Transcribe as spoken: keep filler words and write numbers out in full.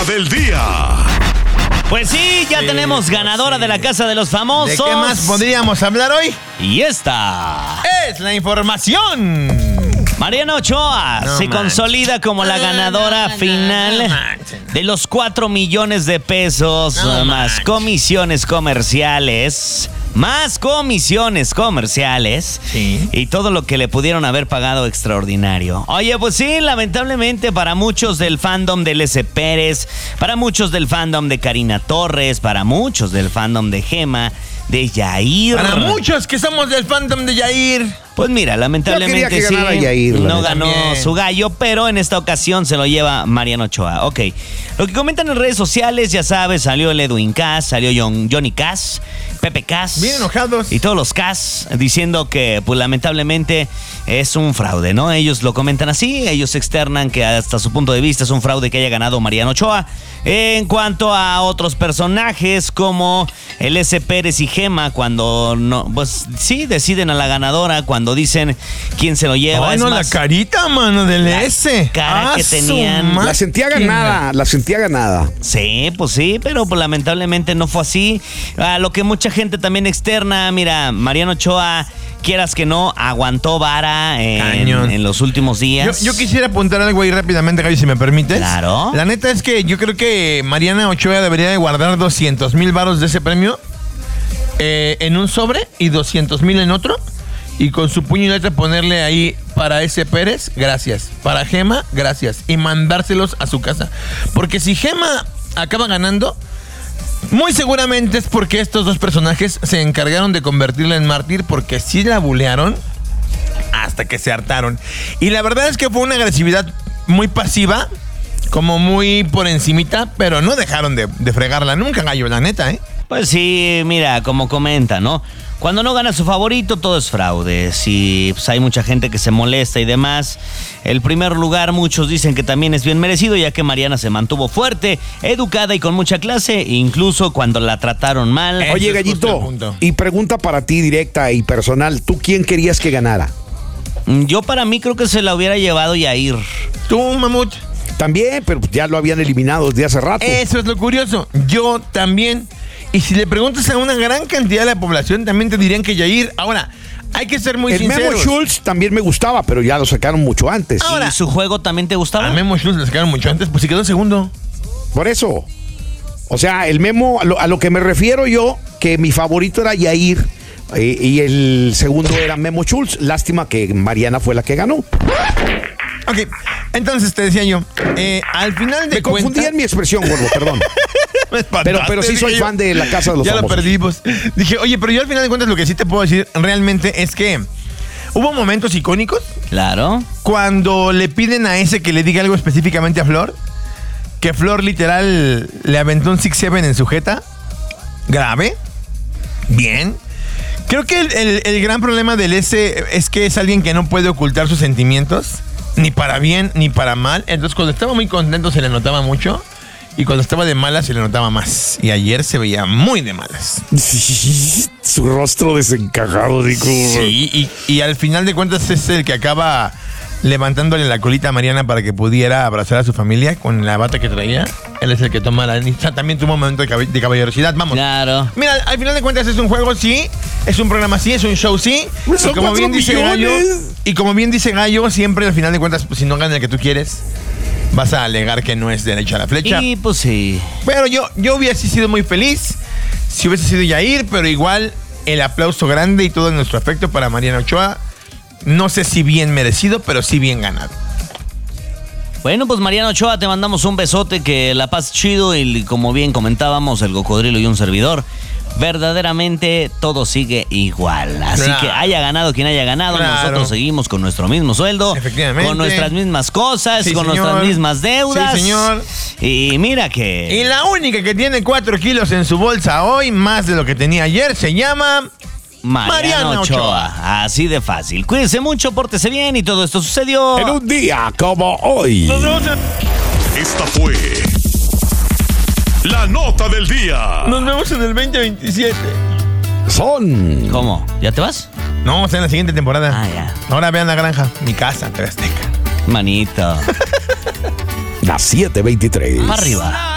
nota del día. Pues sí, ya sí, tenemos ganadora sí. de la Casa de los Famosos. ¿De qué más podríamos hablar hoy? Y esta es la información. Mariana Ochoa no se manches. consolida como la ganadora no, no, final no, no, no de los cuatro millones de pesos no, más manches. comisiones comerciales. Más comisiones comerciales sí. y todo lo que le pudieron haber pagado extraordinario. Oye, pues sí, lamentablemente para muchos del fandom de Lece Pérez, para muchos del fandom de Karina Torres, para muchos del fandom de Gema, de Yair. Para muchos que somos del fandom de Yair. Pues mira, lamentablemente que sí, Yair, no ganó también. su gallo, pero en esta ocasión se lo lleva Mariana Ochoa. Ok, lo que comentan en redes sociales, ya sabes, salió el Edwin Cass, salió John, Johnny Cass, Pepe Cass. Bien enojados. Y todos los Cass diciendo que, pues lamentablemente, es un fraude, ¿no? Ellos lo comentan así, ellos externan que hasta su punto de vista es un fraude que haya ganado Mariana Ochoa. En cuanto a otros personajes como el Lece Pérez y Gema, cuando no, pues sí, deciden a la ganadora, cuando Cuando dicen quién se lo lleva. Ay, es no, más, la carita, mano, del S. Cara ah, que tenían. La sentía ganada, la sentía ganada. Sí, pues sí, pero pues lamentablemente no fue así. A lo que mucha gente también externa, mira, Mariana Ochoa, quieras que no, aguantó vara en, en los últimos días. Yo, yo quisiera apuntar algo ahí rápidamente, Gaby, si me permites. Claro. La neta es que yo creo que Mariana Ochoa debería de guardar doscientos mil varos de ese premio eh, en un sobre y doscientos mil en otro. Y con su puño y letra ponerle ahí para Lece Pérez, gracias. Para Gema, gracias. Y mandárselos a su casa. Porque si Gema acaba ganando, muy seguramente es porque estos dos personajes se encargaron de convertirla en mártir, porque sí la bulearon hasta que se hartaron. Y la verdad es que fue una agresividad muy pasiva, como muy por encimita, pero no dejaron de, de fregarla nunca, gallo, la neta, ¿eh? Pues sí, mira, como comenta, ¿no? Cuando no gana su favorito, todo es fraude. Si pues, hay mucha gente que se molesta y demás. El primer lugar, muchos dicen que también es bien merecido, ya que Mariana se mantuvo fuerte, educada y con mucha clase, incluso cuando la trataron mal. Oye, Gallito, y pregunta para ti directa y personal, ¿tú quién querías que ganara? Yo para mí creo que se la hubiera llevado Yair. ¿Tú, Mamut? También, pero ya lo habían eliminado desde hace rato. Eso es lo curioso. Yo también. Y si le preguntas a una gran cantidad de la población, también te dirían que Yair. Ahora, hay que ser muy el sinceros. Memo Schultz también me gustaba, pero ya lo sacaron mucho antes. Ahora, ¿y su juego también te gustaba? A Memo Schultz le sacaron mucho antes, pues si quedó segundo. Por eso. O sea, el Memo, a lo, a lo que me refiero yo, que mi favorito era Yair eh, y el segundo era Memo Schultz. Lástima que Mariana fue la que ganó. Ok, entonces te decía yo, eh, al final de Me cuentas... confundí en mi expresión, gordo, perdón. pero, pero sí soy fan de la Casa de los ya Famosos. Ya lo perdimos. Dije, oye, pero yo al final de cuentas lo que sí te puedo decir realmente es que hubo momentos icónicos. Claro. Cuando le piden a ese que le diga algo específicamente a Flor, que Flor literal le aventó un six siete en su jeta. Grave. Bien. Creo que el, el, el gran problema del S es que es alguien que no puede ocultar sus sentimientos. Ni para bien, ni para mal. Entonces, cuando estaba muy contento se le notaba mucho. Y cuando estaba de malas se le notaba más. Y ayer se veía muy de malas. Sí, su rostro desencajado, digo. Sí, y, y al final de cuentas es el que acaba levantándole la colita a Mariana para que pudiera abrazar a su familia con la bata que traía. Él es el que toma la... También tuvo un momento de, cab- de caballerosidad, vamos. Claro. Mira, al final de cuentas es un juego, sí. Es un programa, sí. Es un show, sí. Son y como bien dice Gallo, millones. y como bien dice Gallo, siempre al final de cuentas, pues, si no gana el que tú quieres, vas a alegar que no es derecha a la flecha. Y pues sí. Pero yo, yo hubiese sido muy feliz si hubiese sido Yair, pero igual el aplauso grande y todo nuestro afecto para Mariana Ochoa. No sé si bien merecido, pero sí bien ganado. Bueno, pues Mariana Ochoa, te mandamos un besote, que la paz chido y como bien comentábamos, el cocodrilo y un servidor. Verdaderamente todo sigue igual. Así claro. que haya ganado quien haya ganado, claro. nosotros seguimos con nuestro mismo sueldo, efectivamente, con nuestras mismas cosas, sí, con señor. nuestras mismas deudas. Sí, señor. Y mira que... Y la única que tiene cuatro kilos en su bolsa hoy, más de lo que tenía ayer, se llama... Mariana, Mariana Ochoa. Ochoa. Así de fácil. Cuídense mucho, pórtese bien y todo esto sucedió... en un día como hoy. Esta fue... la nota del día. Nos vemos en el veinte veintisiete. Son... ¿Cómo? ¿Ya te vas? No, o sea, en la siguiente temporada. Ah, ya. Ahora vean La Granja, mi casa, T V Azteca. Manito. Las siete veintitrés. Para arriba.